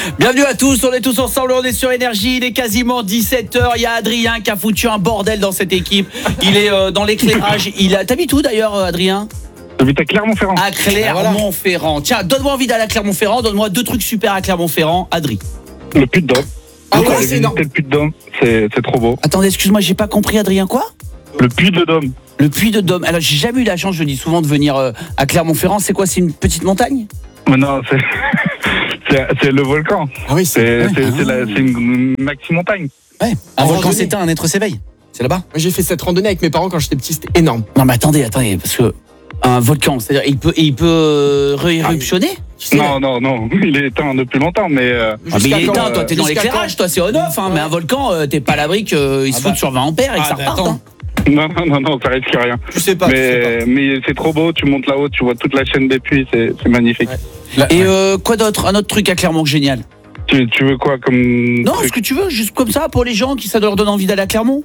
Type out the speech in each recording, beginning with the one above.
Bienvenue à tous, on est tous ensemble, on est sur Énergie, il est quasiment 17h, il y a Adrien qui a foutu un bordel dans cette équipe. Il est dans l'éclairage, t'habites où d'ailleurs Adrien ? J'habite à Clermont-Ferrand. À Clermont-Ferrand. Tiens, donne-moi envie d'aller à Clermont-Ferrand, donne-moi 2 trucs super à Clermont-Ferrand, Adri. Le Puy-de-Dôme. Ah ouais, c'est énorme. Le Puy-de-Dôme, c'est trop beau. Attendez, excuse-moi, j'ai pas compris Adrien, quoi ? Le Puy-de-Dôme. Le Puy-de-Dôme. Alors j'ai jamais eu la chance, je dis souvent, de venir à Clermont-Ferrand. C'est quoi, c'est une petite montagne ? Mais non, c'est le volcan. Ah oui, c'est une maxi-montagne. Ouais. Un volcan s'éteint, un être s'éveille. C'est là-bas. J'ai fait cette randonnée avec mes parents quand j'étais petit, c'était énorme. Non mais attendez, parce que un volcan, c'est-à-dire il peut éruptionner ? Non, il est éteint depuis longtemps, mais... mais il est éteint, toi t'es dans l'éclairage, toi c'est on-off, hein, mais un volcan, t'es pas à l'abri qu'il se foute sur 20 ampères et que ça reparte. Hein. Non, ça risque rien. Tu sais pas. Mais c'est trop beau, tu montes là-haut, tu vois toute la chaîne des puits, c'est magnifique. Ouais. Et quoi d'autre ? Un autre truc à Clermont génial. Tu veux quoi comme... Non, truc? ce que tu veux, juste comme ça, pour les gens qui ça leur donne envie d'aller à Clermont.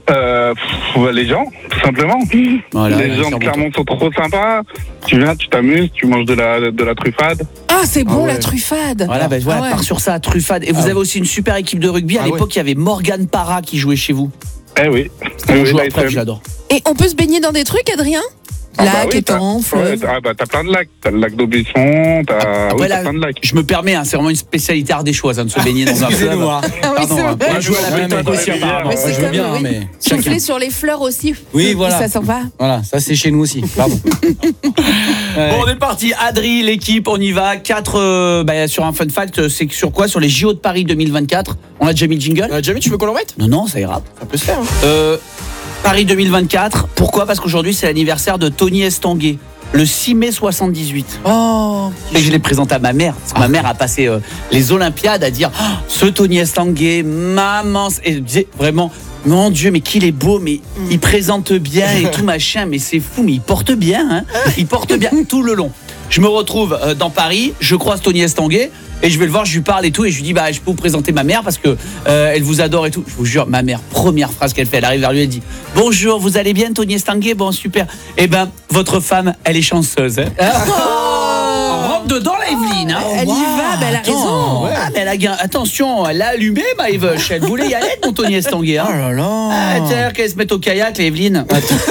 Les gens, tout simplement. Voilà, les gens de Clermont sont trop sympas. Tu viens, tu t'amuses, tu manges de la truffade. Ah, c'est bon la truffade. Voilà, part sur ça, truffade. Et vous avez aussi une super équipe de rugby. À l'époque, il y avait Morgane Parra qui jouait chez vous. Eh oui. C'était mon joueur préféré, je l'adore. Et on peut se baigner dans des trucs, Adrien ? Lac, étang, fleuve. T'as plein de lacs. T'as le lac d'Aubusson, t'as plein de lacs. Je me permets, c'est vraiment une spécialité ardéchoise de se baigner dans un fleuve. Pardon, on joue à la pétanque aussi apparemment. Je veux bien, mais souffler sur les fleurs aussi. Oui, voilà. Ça s'en va. Voilà, ça c'est chez nous aussi. Pardon. Bon, on est parti. Adri, l'équipe, on y va. 4 sur un fun fact, c'est sur quoi ? Sur les JO de Paris 2024. On a déjà mis le jingle ? On a déjà mis, tu veux qu'on le mette ? Non, ça ira. Ça peut se faire. Hein. Paris 2024, pourquoi ? Parce qu'aujourd'hui c'est l'anniversaire de Tony Estanguet, le 6 mai 78. Oh. Et je l'ai présenté à ma mère, parce que ma mère a passé les Olympiades à dire ce Tony Estanguet, maman, et je disais vraiment, mon Dieu, mais qu'il est beau, mais il présente bien et tout machin, mais c'est fou, mais il porte bien, hein, il porte bien tout le long. Je me retrouve dans Paris, je croise Tony Estanguet. Et je vais le voir, je lui parle et tout, et je lui dis je peux vous présenter ma mère parce que elle vous adore et tout. Je vous jure, ma mère, première phrase qu'elle fait, elle arrive vers lui, elle dit bonjour, vous allez bien Tony Estanguet? Bon, super. Eh ben, votre femme, elle est chanceuse. Hein. On rentre dedans la Evelyne. Hein. Elle y va, elle a raison. Ouais. Elle a attention, elle l'a allumé, ma Eveche. Elle voulait y aller, mon Tony Estanguet. Hein. Oh là là. Tiens, qu'elle se mette au kayak, la Evelyne.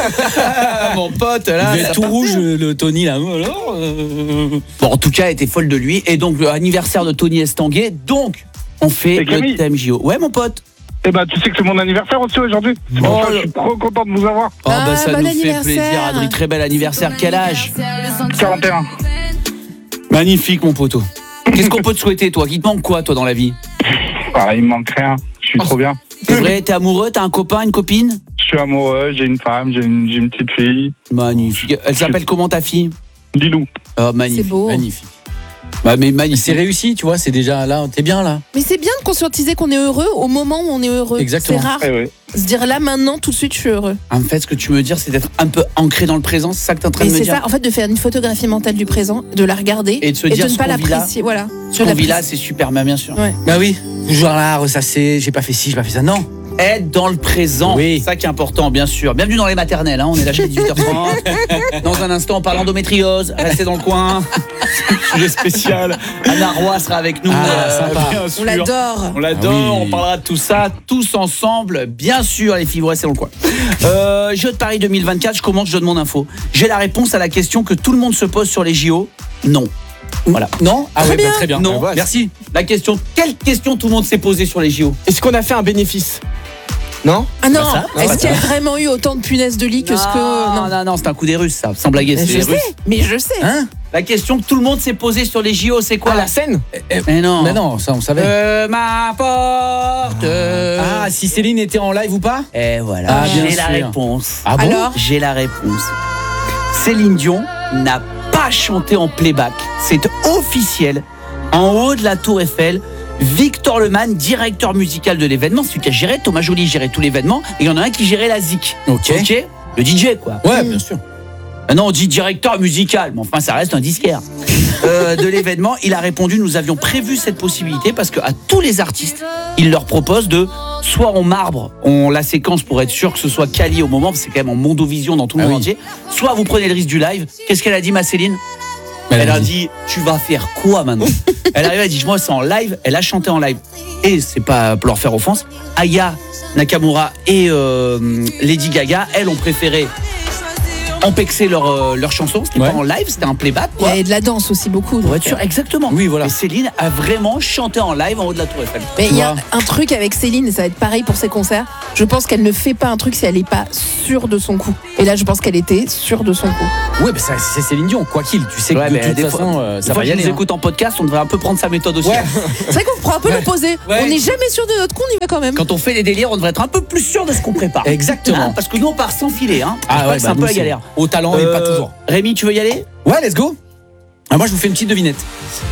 Mon pote, là. Il est tout rouge, le Tony, là. Alors, Bon, en tout cas, elle était folle de lui. Et donc, l'anniversaire de Tony Estanguet. Donc, on fait le thème JO. Ouais, mon pote. Eh ben, tu sais que c'est mon anniversaire aussi aujourd'hui. C'est pour ça que je suis trop content de vous avoir. Ça nous fait plaisir, Adri. Très bel anniversaire. Quel âge? 41. Magnifique, mon poteau. Qu'est-ce qu'on peut te souhaiter, toi? Il te manque quoi, toi, dans la vie? Il me manque rien. Je suis trop bien. C'est vrai, t'es amoureux? T'as un copain, une copine? Je suis amoureux, j'ai une femme, j'ai une petite fille. Magnifique. Elle s'appelle comment, ta fille? Lilou. Oh, magnifique. C'est beau. Magnifique. Mais magnifique. C'est réussi, tu vois, c'est déjà là, t'es bien là. Mais c'est bien de conscientiser qu'on est heureux au moment où on est heureux. Exactement. C'est rare. Eh oui. Se dire là, maintenant, tout de suite, je suis heureux. En fait, ce que tu veux dire, c'est d'être un peu ancré dans le présent. C'est ça que t'es en train Et de me c'est dire? ça, en fait, de faire une photographie mentale du présent, de la regarder Et de se dire ne ce pas qu'on vit là. l'apprécier. Voilà. Ce qu'on vit là, c'est super, bien sûr. Ouais. Bah oui, toujours là, ressasser, j'ai pas fait ci, j'ai pas fait ça. Non. Être dans le présent, Oui. c'est ça qui est important, bien sûr. Bienvenue dans les maternelles, hein. On est là jusqu'à 18h30. Dans un instant, on parle endométriose. Restez dans le coin. Sujet spécial. Anna Roy sera avec nous. Sympa. Bien sûr. On l'adore. On l'adore, Ah oui. on parlera de tout ça, tous ensemble, bien sûr, les filles, restez dans le coin. Jeux de Paris 2024, je commence, je donne mon info. J'ai la réponse à la question que tout le monde se pose sur les JO. Non. Voilà. Non. Ah Très ouais, bien. très bien. Non, Ouais, merci. La question, quelle question tout le monde s'est posée sur les JO? Est-ce qu'on a fait un bénéfice? Non? Ah non, ça, est-ce qu'il y a vraiment eu autant de punaises de lit que ce que... Non, c'est un coup des Russes, ça, sans blaguer, c'est Je les sais, Russes. mais je sais. Hein? La question que tout le monde s'est posée sur les JO, c'est quoi? La scène? Mais non. Mais non, ça on savait. M'apporte. Si Céline était en live ou pas? Et voilà, Ah, bien j'ai la sûr. réponse. Ah bon? Alors J'ai la réponse. Céline Dion n'a pas chanté en playback. C'est officiel. En haut de la Tour Eiffel, Victor Lemann, directeur musical de l'événement, celui qui a géré, Thomas Joly gérait tout l'événement, et il y en a un qui gérait la zik. Ok. Le DJ, quoi. Ouais, bien sûr. Non, on dit directeur musical, mais enfin, ça reste un disquaire. De l'événement, il a répondu, nous avions prévu cette possibilité parce qu'à tous les artistes, il leur propose de, soit on marbre la séquence pour être sûr que ce soit quali au moment, parce que c'est quand même en mondovision dans tout le monde entier, soit vous prenez le risque du live. Qu'est-ce qu'elle a dit, ma Céline? Elle a dit, tu vas faire quoi maintenant? Elle arrive, elle dit, moi c'est en live, elle a chanté en live. Et c'est pas pour leur faire offense, Aya Nakamura et Lady Gaga, elles ont préféré empexer leur chanson, c'était pas en live, c'était un playback. Il y avait de la danse aussi beaucoup. Pour être sûr, exactement. Oui, voilà. Et Céline a vraiment chanté en live en haut de la Tour Eiffel. Mais il y a un truc avec Céline, et ça va être pareil pour ses concerts. Je pense qu'elle ne fait pas un truc si elle n'est pas sûre de son coup. Et là, je pense qu'elle était sûre de son coup. Ouais, mais c'est Céline Dion, quoi qu'il. Tu sais que de toute façon, ça va y aller. Si nous écoute en podcast, on devrait un peu prendre sa méthode aussi. Ouais. C'est vrai qu'on prend un peu l'opposé. Ouais. On n'est jamais sûr de notre coup, on y va quand même. Quand on fait des délires, on devrait être un peu plus sûr de ce qu'on prépare. Exactement. Hein, parce que nous, on part sans filet. Hein. C'est un nous, peu la galère. Au talent, mais pas toujours. Rémi, tu veux y aller? Ouais, let's go. Alors moi, je vous fais une petite devinette.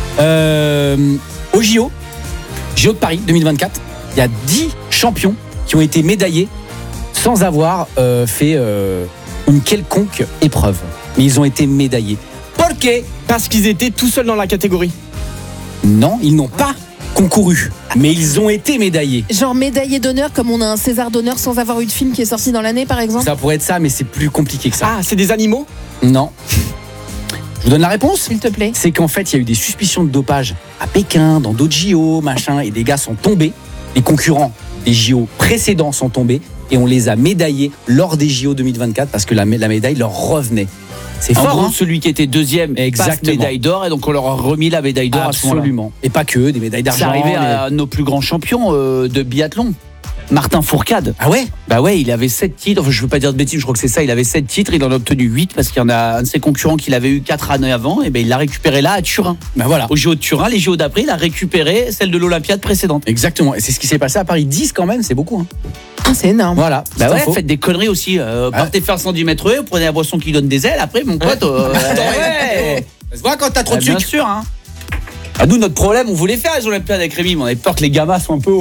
Au JO de Paris 2024, il y a 10 champions qui ont été médaillés sans avoir fait une quelconque épreuve. Mais ils ont été médaillés. Pourquoi? Parce qu'ils étaient tout seuls dans la catégorie. Non, ils n'ont pas concouru, mais ils ont été médaillés. Genre médaillé d'honneur, comme on a un César d'honneur sans avoir eu de film qui est sorti dans l'année, par exemple. Ça pourrait être ça, mais c'est plus compliqué que ça. Ah, c'est des animaux? Non. Je vous donne la réponse? S'il te plaît. C'est qu'en fait, il y a eu des suspicions de dopage à Pékin, dans d'autres JO, machin, et des gars sont tombés. Les concurrents des JO précédents sont tombés et on les a médaillés lors des JO 2024 parce que la médaille leur revenait. C'est En fort, gros, hein? celui qui était deuxième passe Exactement. médaille d'or et donc on leur a remis la médaille d'or à ce moment-là. Absolument. Et pas que, des médailles C'est d'argent. arrivé à nos plus grands champions de biathlon. Martin Fourcade. Ah ouais? Bah ouais, il avait 7 titres. Enfin, je veux pas dire de bêtises, je crois que c'est ça. Il avait 7 titres, il en a obtenu 8 parce qu'il y en a un de ses concurrents qui l'avait eu 4 années avant. Et ben il l'a récupéré là à Turin. Bah voilà. Au JO de Turin, les JO d'après, il a récupéré celle de l'Olympiade précédente. Exactement. Et c'est ce qui s'est passé à Paris. 10 quand même, c'est beaucoup. Hein. Ah, c'est énorme. Voilà. Bah petite ouais, info. faites des conneries aussi. Partez faire 110 mètres haies, vous prenez la boisson qui donne des ailes. Après, mon pote. Ouais. Ça se voit quand t'as trop de Bien sucre. sûr, hein. À nous, notre problème, on voulait faire les Olympiades avec Rémi, mais on avait peur que les gammas soient un peu hauts.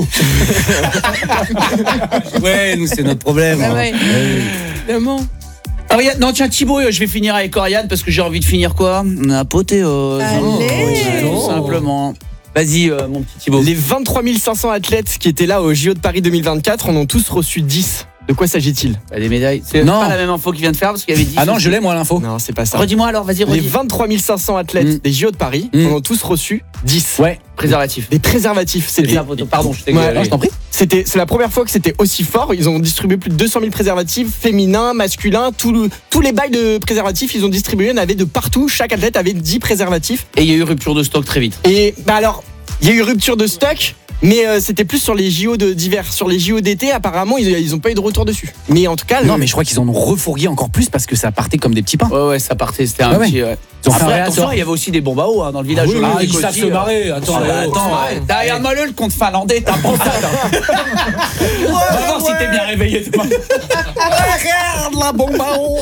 Ouais, nous, c'est notre problème. Ah hein. ouais. Évidemment. Ariane, non tiens Thibaut, je vais finir avec Ariane parce que j'ai envie de finir quoi? Une apothéose. Allez. Tout simplement. Vas-y mon petit Thibaut. Les 23 500 athlètes qui étaient là au JO de Paris 2024 en ont tous reçu 10. De quoi s'agit-il? Des médailles. C'est Non. pas la même info qu'il vient de faire parce qu'il y avait 10. Ah non, je l'ai moi l'info. Non, c'est pas ça. Redis-moi alors, vas-y, Les redis. 23 500 athlètes des JO de Paris en ont tous reçu 10. Ouais. Préservatif. Des préservatifs. C'est C'était, bien, pardon, je t'ai Ouais, Non, je t'en prie. c'est la première fois que c'était aussi fort. Ils ont distribué plus de 200 000 préservatifs féminins, masculins. Tous les bails de préservatifs, ils ont distribué. Il y en avait de partout. Chaque athlète avait 10 préservatifs. Et il y a eu rupture de stock très vite. Et bah alors, il y a eu rupture de stock. Mais c'était plus sur les JO d'hiver. Sur les JO d'été, apparemment, ils ont pas eu de retour dessus. Mais en tout cas, Non, mais je crois qu'ils en ont refourgué encore plus parce que ça partait comme des petits pains. Ouais, ça partait, c'était un Ouais, petit. Ils ont fait un Après, réacteur. attention, il y avait aussi des bombes à eau dans le village. oui, olympique ils savent aussi, se marrer. Attends, Derrière moi le compte finlandais, t'as pas ça. On va voir si t'es bien réveillé demain. regarde la bombe à eau.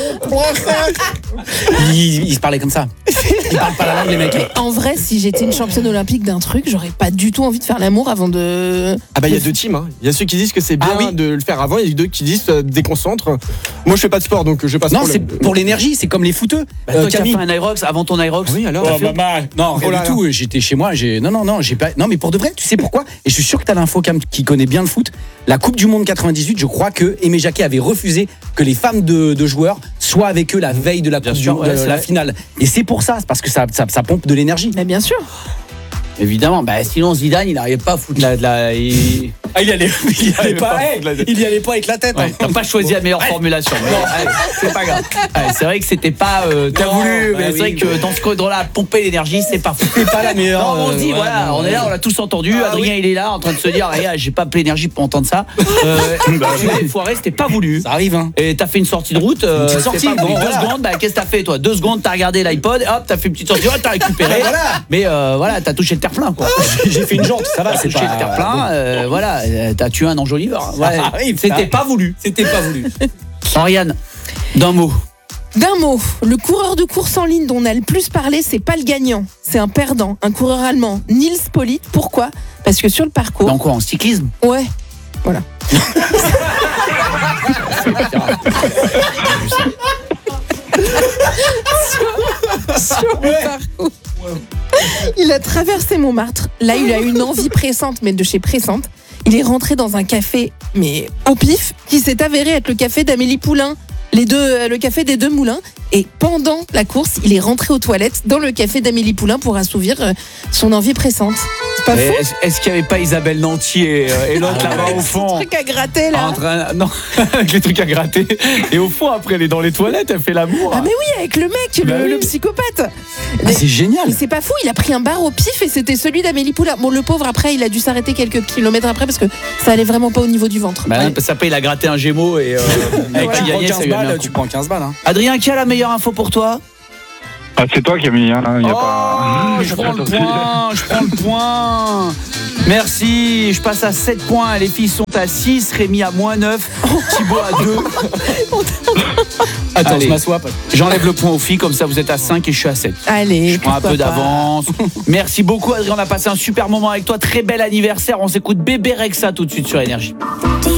Ils se parlaient comme ça. Ils parlent pas la langue, les mecs. En vrai, si j'étais une championne olympique d'un truc, j'aurais pas du tout envie de faire l'amour avant de. Ah bah il y a deux teams. Hein. Il y a ceux qui disent que c'est bien Ah oui. de le faire avant et d'autres qui disent déconcentre. Moi je fais pas de sport donc je passe. Non, c'est pour l'énergie, c'est comme les footeux. Toi qui as Camille. fait un Aerox avant ton Aerox. Oui alors. Non, rien Oh là du tout. J'étais chez moi. Non, j'ai pas. Non, mais pour de vrai, tu sais pourquoi? Et je suis sûr que t'as l'info, Cam, qui connaît bien le foot. La Coupe du Monde 98, je crois que Aimé Jacquet avait refusé que les femmes de joueurs soient avec eux la veille de la Bien Coupe sûr, du ouais, de c'est la vrai. finale. Et c'est pour ça, c'est parce que ça pompe de l'énergie. Mais bien sûr. Évidemment, sinon Zidane, il n'arrivait pas à foutre il Il y allait pas, il y allait pas avec la tête. Ouais, t'as pas choisi la meilleure formulation. Allez, c'est pas grave. C'est vrai que c'était pas. T'as Non, voulu, bah mais c'est oui. vrai que dans ce cadre-là, pomper l'énergie, c'est pas fou. C'est pas la meilleure. Non, on dit, voilà, on est là, on l'a tous entendu. Adrien, il est là, en train de se dire, j'ai pas plein d'énergie pour entendre ça. Foiré, c'était pas voulu. Ça arrive, hein. Et t'as fait une sortie de route. petite sortie, c'est pas voulu. bon, 2 voilà. secondes, qu'est-ce que t'as fait, toi? 2 secondes, t'as regardé l'iPod, hop, t'as fait une petite sortie de route, t'as récupéré. Voilà. Mais voilà, t'as touché le terre-plein, quoi. J'ai fait une jante, ça va, c'est Touché le terre-plein, voilà, t'as tué un enjoliveur. Ouais, Ça arrive, c'était ça. pas voulu. C'était pas voulu. Oriane, d'un mot. D'un mot, le coureur de course en ligne dont on a le plus parlé, c'est pas le gagnant, c'est un perdant, un coureur allemand, Nils Politt. Pourquoi? Parce que sur le parcours. Dans quoi? En cyclisme? Ouais. Voilà. Sur le parcours. Il a traversé Montmartre. Là, il a eu une envie pressante, mais de chez pressante. Il est rentré dans un café, mais au pif, qui s'est avéré être le café d'Amélie Poulain. Le café des Deux Moulins. Et pendant la course, il est rentré aux toilettes dans le café d'Amélie Poulain pour assouvir son envie pressante. C'est pas fou? Est-ce qu'il n'y avait pas Isabelle Nanty et l'autre là-bas au fond? Truc à gratter là. Non, avec les trucs à gratter. Et au fond, après, elle est dans les toilettes, elle fait l'amour. Ah mais oui, avec le mec, le psychopathe. Ah, c'est génial. Mais c'est pas fou, il a pris un bar au pif et c'était celui d'Amélie Poulain. Bon, le pauvre, après, il a dû s'arrêter quelques kilomètres après parce que ça allait vraiment pas au niveau du ventre. Bah, parce qu'après, il a gratté un Gémeaux et avec Tu qui prends gagner, ça 15 lui a mis un balles, coup. tu prends 15 balles. Hein. Adrien, qui a la meilleure info pour toi? Ah, c'est toi qui as mis, hein, il y a pas. Je prends le point. Merci, je passe à 7 points. Les filles sont à 6, Rémi à -9, Thibaut à 2. Attends, Allez. je m'assois. J'enlève le point aux filles, comme ça vous êtes à 5 et je suis à 7. Allez, Je prends un pourquoi peu pas. d'avance. Merci beaucoup Adrien, on a passé un super moment avec toi. Très bel anniversaire. On s'écoute Bébé Rexha tout de suite sur Énergie.